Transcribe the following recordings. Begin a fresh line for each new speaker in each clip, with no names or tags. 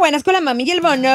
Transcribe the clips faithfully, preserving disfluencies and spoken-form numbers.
buenas con la mami y el mono.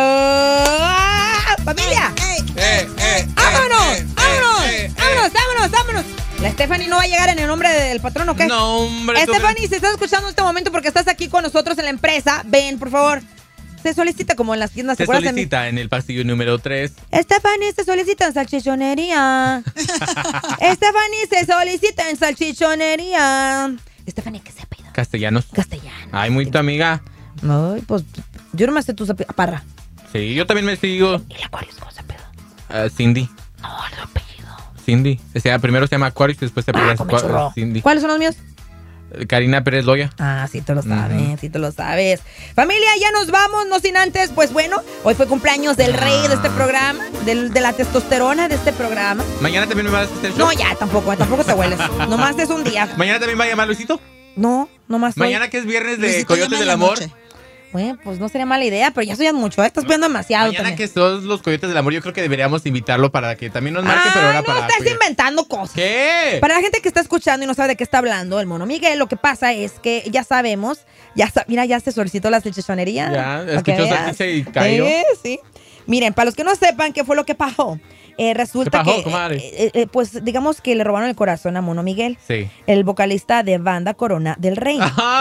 ¡Ah! ¡Familia!
Eh, eh, eh,
¡Vámonos!
eh,
¡Vámonos!
eh, eh,
¡Vámonos! ¡Vámonos! ¡Vámonos! ¿La Stephanie no va a llegar en el nombre del patrón o qué?
No, hombre.
Stephanie, si estás escuchando en este momento porque estás aquí con nosotros en la empresa, ven, por favor. Se solicita como en las tiendas.
Se solicita en el pasillo número tres.
Stephanie, se solicita en salchichonería. Stephanie, se solicita en salchichonería. Stephanie, ¿qué se pide?
Castellanos.
Castellano.
Ay, muy tu amiga.
Ay, pues yo no me sé tu apellido. Parra.
Sí, yo también me sigo.
¿Y la Aquarius cómo se pide?
Uh, Cindy.
No, el apellido.
Cindy. O sea, primero se llama Aquarius y después se
Ah,
apellida Cindy.
¿Cuáles son los míos?
Karina Pérez Loya.
Ah, sí te lo sabes, uh-huh. sí te lo sabes. Familia, ya nos vamos, no sin antes, pues bueno, hoy fue cumpleaños del rey de este programa, del, de la testosterona de este programa.
¿Mañana también me vas a hacer show?
No, ya, tampoco, tampoco te hueles. Nomás es un día.
¿Mañana también va a llamar Luisito?
No, nomás hoy.
¿Mañana que es viernes de
Luisito
Coyotes del Amor?
Noche.
Bueno, pues no sería mala idea, pero ya soy mucho, ¿eh? Estás viendo demasiado.
Mañana
también.
que son los Coyotes del Amor, yo creo que deberíamos invitarlo para que también nos marque,
ah,
pero ahora
no
para...
estás
cuidar.
inventando cosas.
¿Qué?
Para la gente que está escuchando y no sabe de qué está hablando el mono Miguel, lo que pasa es que ya sabemos, ya sa- mira, ya se solicitó la salchichonería.
Ya, escuchó salchicha y cayó.
Sí, sí. Miren, para los que no sepan qué fue lo que pasó, eh, resulta
¿Qué pasó,
que,
comadre?
eh, eh, pues digamos que le robaron el corazón a Mono Miguel,
Sí.
el vocalista de Banda Corona del Rey.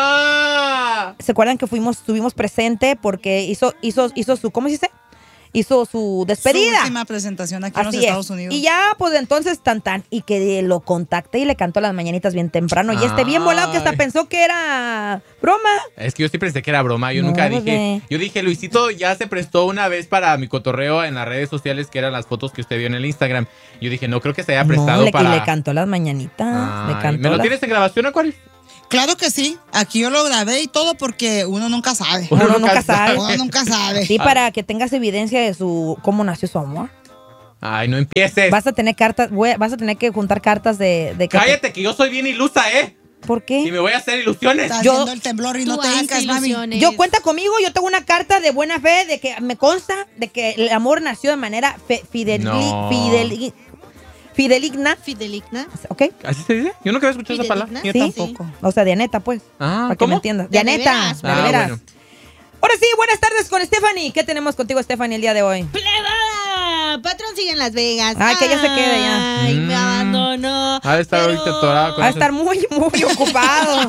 ¡Ajá!
¿Se acuerdan que fuimos, estuvimos presente porque hizo, hizo, hizo su, ¿cómo se dice? Hizo su despedida.
Su última presentación aquí en los
Así
Estados
es.
Unidos.
Y ya, pues entonces, tan tan, y que lo contacté y le cantó las mañanitas bien temprano. Y este bien volado que hasta
Ay.
pensó que era broma.
Es que yo sí pensé que era broma. Yo
No,
nunca
bebé.
dije. Yo dije, Luisito ya se prestó una vez para mi cotorreo en las redes sociales, que eran las fotos que usted vio en el Instagram. Yo dije, no creo que se haya prestado
No, le,
para.
y le cantó las mañanitas.
Ay,
le cantó
¿me lo
las-
tienes en grabación, Acuario?
Claro que sí. Aquí yo lo grabé y todo porque uno nunca sabe.
Uno
Uno
nunca
nunca
sabe.
Uno nunca sabe.
Sí, para que tengas evidencia de su cómo nació su amor.
Ay, no empieces.
Vas a tener cartas, voy a- vas a tener que juntar cartas de, de que-
Cállate, que yo soy bien ilusa, ¿eh?
¿Por qué?
Y me voy a hacer ilusiones.
Está
Yo-
haciendo el temblor y no
Tú
te
haz
hincas, mami.
ilusiones.
Yo cuenta conmigo, yo tengo una carta de buena fe de que me consta de que el amor nació de manera fe- fideli-
No.
fideli- fideligna,
Fideligna.
¿ok?
¿Así se dice? Yo nunca había escuchado esa palabra.
Yo
Sí.
tampoco.
O sea, Dianeta, pues.
Ah,
para que
¿cómo?
me entiendas.
De
Dianeta,
veras,
de
Ah,
veras.
bueno.
Ahora sí, buenas tardes con Stephanie. ¿Qué tenemos contigo, Stephanie, el día de hoy?
¡Plebada! Patrón sigue en Las Vegas.
Ay, que ya se quede ya.
Ay,
Mm.
me abandonó.
Ha de estar
Pero
ahorita atorado con
Va a
eso.
estar muy, muy ocupado.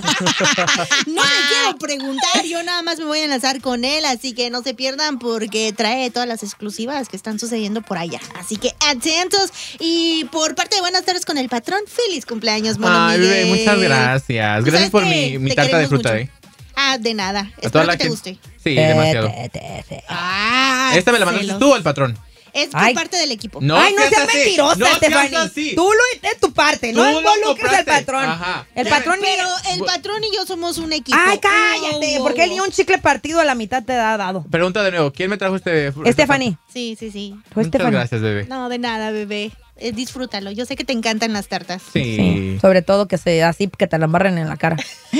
No le quiero preguntar, yo nada más me voy a enlazar con él, así que no se pierdan porque trae todas las exclusivas que están sucediendo por allá. Así que atentos. Y por parte de buenas tardes con el patrón, feliz cumpleaños, Mono
Ay,
Miguel.
bebé, muchas gracias.
Tú
Gracias
sabes
por
que
mi, mi
te
tarta de
queremos
fruta,
mucho.
¿eh?
Ah, de nada.
A
Espero
toda
que
la
te
gente-
guste.
Sí, demasiado.
Te, te, te.
Ah,
¿Esta me la mandaste
celos.
tú o el patrón?
Es por
Ay.
parte del equipo.
No
Ay, no
seas
seas
así.
mentirosa,
No seas
Stephanie.
así.
Tú lo es tu parte, no
Tú lo
involucres al
compraste.
patrón.
Ajá.
El
Ya
patrón
me-
Pero
ni-
el patrón y yo somos un equipo.
Ay, cállate,
Wow,
porque él
wow,
ni un chicle partido a la mitad te ha dado.
Pregunta de nuevo, ¿quién me trajo este? esta-
Stephanie.
Sí, sí, sí.
Fue
Muchas
Stephanie.
gracias, bebé.
No, de nada, bebé. Eh, disfrútalo. Yo sé que te encantan las tartas.
Sí.
Sí, sobre todo que se así que te la embarren en la cara.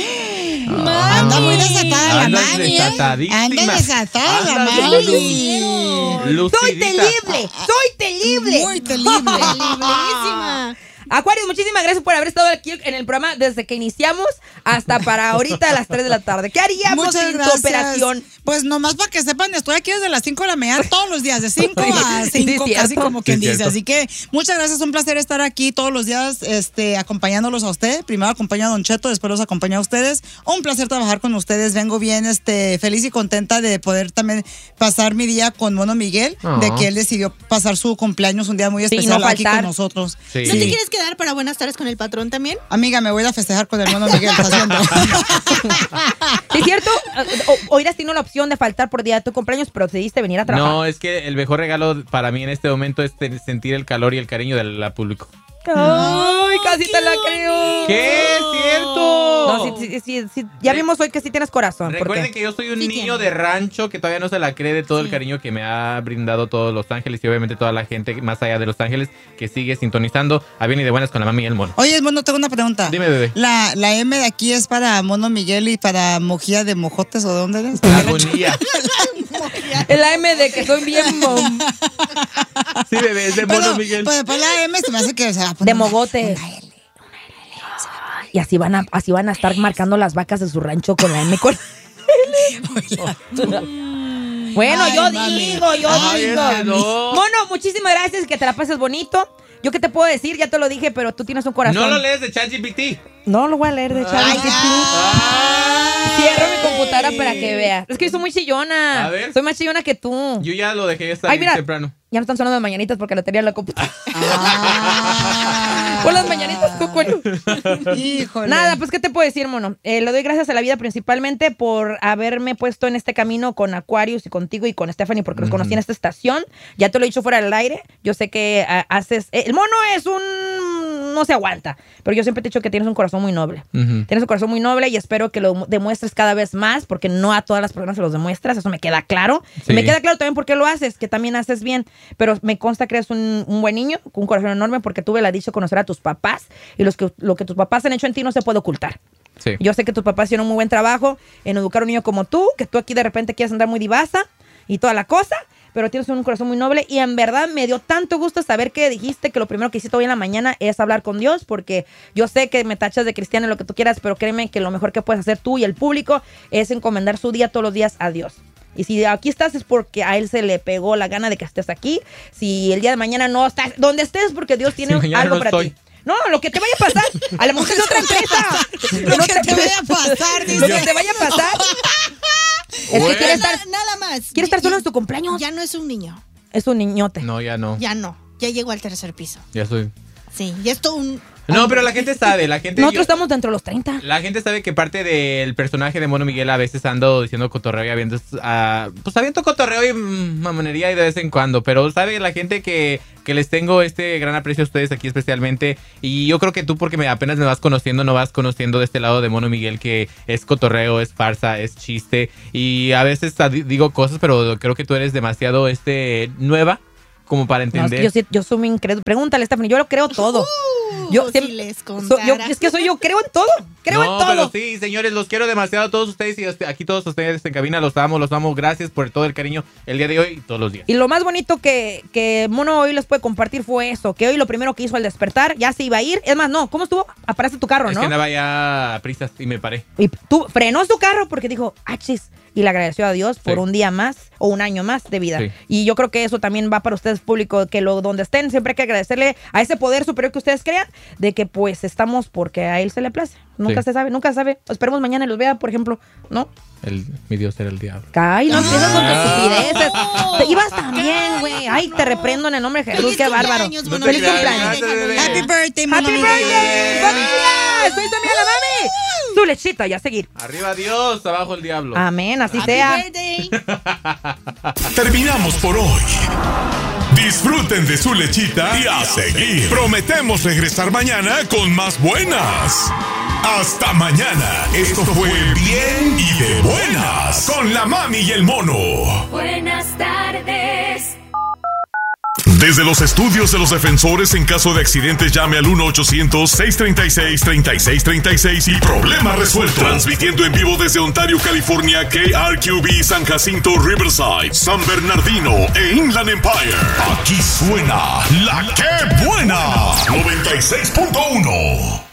Anda muy desatada la
Andas
mami, ¿eh?
desatadísima.
Anda desatada la
Andas
mami.
lu-
¡Soy
lucidita.
telible! ¡Soy telible!
Muy telible.
Librísima.
Acuario, muchísimas gracias por haber estado aquí en el programa desde que iniciamos hasta para ahorita a las tres de la tarde. ¿Qué haríamos
Muchas
sin tu
gracias.
operación?
Pues nomás para que sepan, estoy aquí desde las cinco de la mañana todos los días, de cinco a
Sí,
cinco,
sí,
casi
cierto.
como quien
Sí,
dice.
cierto.
Así que muchas gracias, un placer estar aquí todos los días este, acompañándolos a usted. Primero acompaño a Don Cheto, después los acompaño a ustedes. Un placer trabajar con ustedes. Vengo bien este, feliz y contenta de poder también pasar mi día con Mono Miguel,
Ah.
de que él decidió pasar su cumpleaños un día muy
Sí,
especial
no
aquí
faltar.
con nosotros.
Sí.
¿No te quieres quedar para buenas tardes con el patrón también?
Amiga, me voy a festejar con el Mono Miguel. Está haciendo.
¿Sí es cierto? O- Hubieras tenido la opción de faltar por día de tu cumpleaños, pero decidiste venir a trabajar.
No, es que el mejor regalo para mí en este momento es ten- sentir el calor y el cariño del la público.
¡Ay, casi te la creo!
¿Qué? ¿Es cierto?
No, sí, sí, sí, sí, ya vimos hoy que sí tienes corazón. ¿por
Recuerden
qué?
que yo soy un
Sí
niño
tiene.
de rancho que todavía no se la cree de todo el
Sí.
cariño que me ha brindado todos Los Ángeles y obviamente toda la gente más allá de Los Ángeles que sigue sintonizando a bien y de buenas con la mami y el mono.
Oye, Mono, tengo una pregunta.
Dime, bebé.
La, la M de aquí es para Mono Miguel y para Mojía de Mojotes, ¿o de dónde eres?
Agonía.
El A M de que soy bien mom-
Sí, bebé, es de
Pero,
mono, Miguel.
pues después la M se me hace que se va a poner
de
una-
mogote.
una L.
Y así van a, así van a estar marcando las vacas de su rancho con la M con Bueno,
Ay,
yo
mami.
digo, yo
Ay,
digo.
ese no.
Mono, muchísimas gracias, que te la pases bonito. Yo qué te puedo decir, ya te lo dije, pero tú tienes un corazón.
No lo lees de ChatGPT.
No lo voy a leer de ChatGPT. Cierro mi computadora para que veas. Es que yo soy muy chillona.
A ver.
Soy más chillona que tú.
Yo ya lo dejé estar
Ay, mira,
temprano.
ya me están sonando de mañanitas porque lo tenía en la computadora.
Ah.
Con las mañanitas, tú, coño.
Híjole.
Nada, pues, ¿qué te puedo decir, mono? Eh, le doy gracias a la vida principalmente por haberme puesto en este camino con Aquarius y contigo y con Stephanie, porque los conocí en esta estación. Ya te lo he dicho fuera del aire. Yo sé que uh, haces... Eh, el mono es un... no se aguanta, pero yo siempre te he dicho que tienes un corazón muy noble.
Uh-huh.
Tienes un corazón muy noble y espero que lo demuestres cada vez más, porque no a todas las personas se los demuestras, eso me queda claro.
Sí.
Y me queda claro también por qué lo haces, que también haces bien, pero me consta que eres un, un buen niño, con un corazón enorme, porque tuve la dicha de conocer a tus papás y los que, lo que tus papás han hecho en ti no se puede ocultar.
Sí.
Yo sé que tus papás hicieron un muy buen trabajo en educar a un niño como tú, que tú aquí de repente quieres andar muy divasa y toda la cosa, pero tienes un corazón muy noble y en verdad me dio tanto gusto saber que dijiste que lo primero que hiciste hoy en la mañana es hablar con Dios, porque yo sé que me tachas de cristiana lo que tú quieras, pero créeme que lo mejor que puedes hacer tú y el público es encomendar su día todos los días a Dios. Y si aquí estás es porque a él se le pegó la gana de que estés aquí. Si el día de mañana no estás, donde estés, porque Dios tiene
Si mañana
algo
no
para
estoy.
ti. No, lo que te vaya a pasar. A lo mejor es otra empresa.
Lo que te vaya a pasar,
Lo
dice.
que te vaya a pasar. Es que
Bueno.
quiere estar,
Nada, nada más.
quiere estar
Ya-
solo en su cumpleaños.
Ya no es un niño.
Es un niñote.
No, ya no.
Ya no. Ya llegó al tercer piso.
Ya soy.
Sí, ya es todo un.
No, pero la gente sabe, la gente...
Nosotros
yo-
estamos dentro de los treinta.
La gente sabe que parte del personaje de Mono Miguel a veces ando diciendo cotorreo y habiendo, uh, pues aviento cotorreo y mm, mamonería y de vez en cuando, pero sabe la gente que, que les tengo este gran aprecio a ustedes aquí especialmente, y yo creo que tú porque me, apenas me vas conociendo, no vas conociendo de este lado de Mono Miguel que es cotorreo, es farsa, es chiste, y a veces adi- digo cosas, pero creo que tú eres demasiado este nueva como para
No, es
entender.
que yo, sí- yo soy muy incrédulo. Pregúntale, Stephanie, yo lo creo todo.
Uh,
Yo
si
siempre-
les
So-
contara.
yo- es que soy yo, creo en todo. Creo
no,
en todo.
pero sí, señores, los quiero demasiado a todos ustedes y este- aquí todos ustedes en cabina los amo, los amo. Gracias por todo el cariño el día de hoy y todos los días.
Y lo más bonito que, que Mono hoy les puede compartir fue eso, que hoy lo primero que hizo al despertar, ya se iba a ir. Es más, no, ¿cómo estuvo? Aparaste tu carro,
Es
¿no?
que andaba ya a prisas y me paré.
Y tú frenó su carro porque dijo, achis, y le agradeció a Dios por
Sí.
un día más o un año más de vida.
Sí.
Y yo creo que eso también va para ustedes, público, que lo donde estén, siempre hay que agradecerle a ese poder superior que ustedes crean, de que pues estamos porque a él se le place. Nunca
Sí.
se sabe, nunca se sabe. Esperemos mañana y los vea, por ejemplo, ¿no?
El, mi Dios era el diablo.
Ay, no empiezas con tus
Ah.
estupideces. Te ibas también, güey. Ay, te reprendo en el nombre de Jesús,
Feliz
qué bárbaro.
cumpleaños,
No
Mono
te
Feliz
creas,
cumpleaños.
gracias, bebé.
Happy birthday, Mono
¡Happy
Miguel.
birthday, familia! Soy Samia la mami. Su lechita, ya seguir.
Arriba Dios, abajo el diablo.
Amén, así
Happy
sea.
birthday.
Terminamos por hoy. Disfruten de su lechita y a seguir. Prometemos regresar mañana con más buenas. Hasta mañana. Esto fue Bien y de Buenas con la mami y el mono.
Buenas tardes.
Desde los estudios de los defensores, en caso de accidentes, llame al uno ochocientos, seiscientos treinta y seis, treinta y seis treinta y seis y problema resuelto. Transmitiendo en vivo desde Ontario, California, K R Q B, San Jacinto, Riverside, San Bernardino e Inland Empire. Aquí suena la que buena. noventa y seis punto uno.